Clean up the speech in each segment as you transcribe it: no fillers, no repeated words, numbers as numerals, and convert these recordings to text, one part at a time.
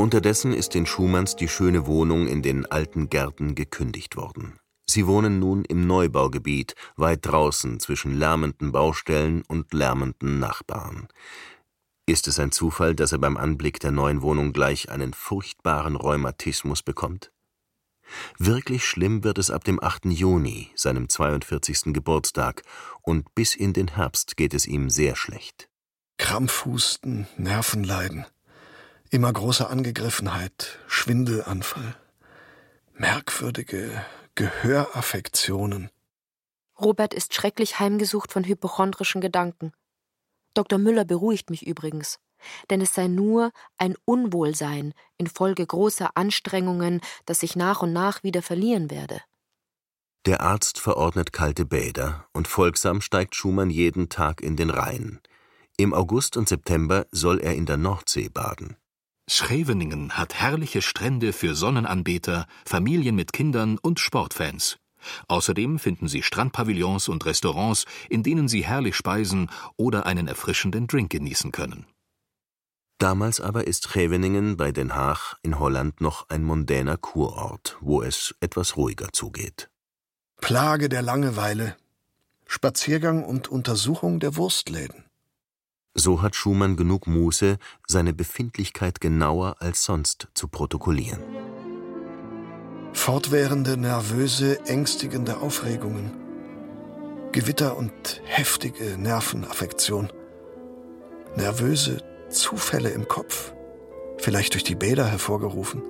Unterdessen ist den Schumanns die schöne Wohnung in den alten Gärten gekündigt worden. Sie wohnen nun im Neubaugebiet, weit draußen zwischen lärmenden Baustellen und lärmenden Nachbarn. Ist es ein Zufall, dass er beim Anblick der neuen Wohnung gleich einen furchtbaren Rheumatismus bekommt? Wirklich schlimm wird es ab dem 8. Juni, seinem 42. Geburtstag, und bis in den Herbst geht es ihm sehr schlecht. Krampfhusten, Nervenleiden, immer große Angegriffenheit, Schwindelanfall, merkwürdige Gehöraffektionen. Robert ist schrecklich heimgesucht von hypochondrischen Gedanken. Dr. Müller beruhigt mich übrigens, denn es sei nur ein Unwohlsein infolge großer Anstrengungen, das ich nach und nach wieder verlieren werde. Der Arzt verordnet kalte Bäder und folgsam steigt Schumann jeden Tag in den Rhein. Im August und September soll er in der Nordsee baden. Scheveningen hat herrliche Strände für Sonnenanbeter, Familien mit Kindern und Sportfans. Außerdem finden Sie Strandpavillons und Restaurants, in denen Sie herrlich speisen oder einen erfrischenden Drink genießen können. Damals aber ist Scheveningen bei Den Haag in Holland noch ein mondäner Kurort, wo es etwas ruhiger zugeht. Plage der Langeweile, Spaziergang und Untersuchung der Wurstläden. So hat Schumann genug Muße, seine Befindlichkeit genauer als sonst zu protokollieren. Fortwährende, nervöse, ängstigende Aufregungen. Gewitter und heftige Nervenaffektion. Nervöse Zufälle im Kopf. Vielleicht durch die Bäder hervorgerufen.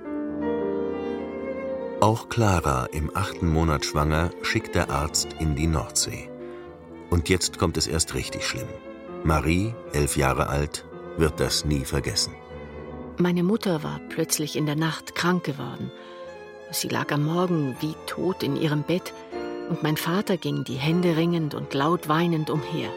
Auch Clara, im 8. Monat schwanger, schickt der Arzt in die Nordsee. Und jetzt kommt es erst richtig schlimm. Marie, 11 Jahre alt, wird das nie vergessen. Meine Mutter war plötzlich in der Nacht krank geworden. Sie lag am Morgen wie tot in ihrem Bett und mein Vater ging die Hände ringend und laut weinend umher.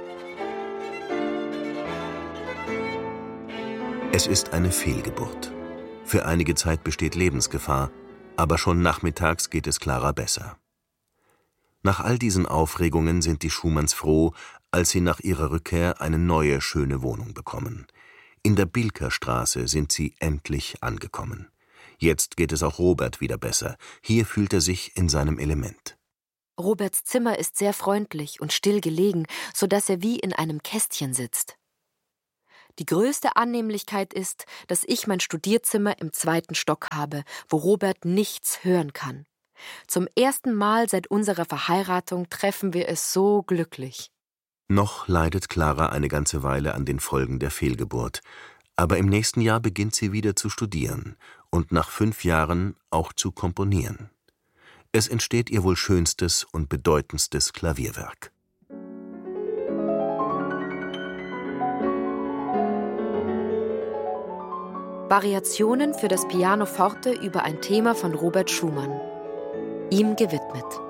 Es ist eine Fehlgeburt. Für einige Zeit besteht Lebensgefahr, aber schon nachmittags geht es Clara besser. Nach all diesen Aufregungen sind die Schumanns froh, als sie nach ihrer Rückkehr eine neue, schöne Wohnung bekommen. In der Bilkerstraße sind sie endlich angekommen. Jetzt geht es auch Robert wieder besser. Hier fühlt er sich in seinem Element. Roberts Zimmer ist sehr freundlich und still gelegen, so dass er wie in einem Kästchen sitzt. Die größte Annehmlichkeit ist, dass ich mein Studierzimmer im 2. Stock habe, wo Robert nichts hören kann. Zum ersten Mal seit unserer Verheiratung treffen wir es so glücklich. Noch leidet Clara eine ganze Weile an den Folgen der Fehlgeburt. Aber im nächsten Jahr beginnt sie wieder zu studieren und nach 5 Jahren auch zu komponieren. Es entsteht ihr wohl schönstes und bedeutendstes Klavierwerk. Variationen für das Pianoforte über ein Thema von Robert Schumann. Ihm gewidmet.